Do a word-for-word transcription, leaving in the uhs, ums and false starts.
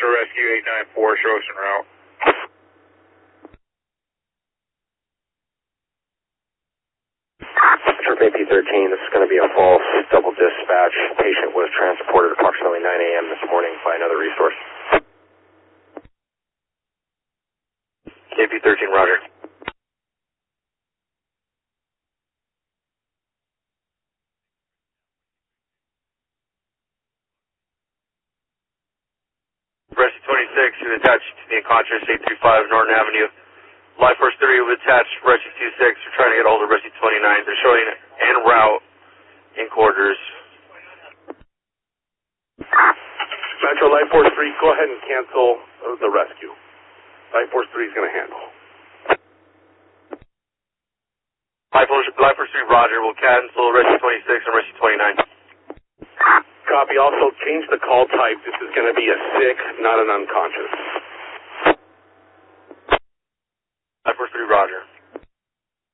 Central Rescue eight nine four, show us en route. Trip A P thirteen, this is going to be a false double dispatch. Patient was transported approximately nine A M this morning by another resource. A P thirteen, roger. Rescue twenty-six is attached to the Encontrus eight three five Norton Avenue. Life Force three will attach Rescue twenty-six. We're trying to get a hold of Rescue twenty-nine. They're showing en route in quarters. Metro Life Force three, go ahead and cancel the rescue. Life Force three is going to handle. Life Force, Life Force three, roger. We'll cancel Rescue twenty-six and Rescue twenty-nine. Copy. Also, change the call type. This is going to be a sick, not an unconscious. Life Force three, roger.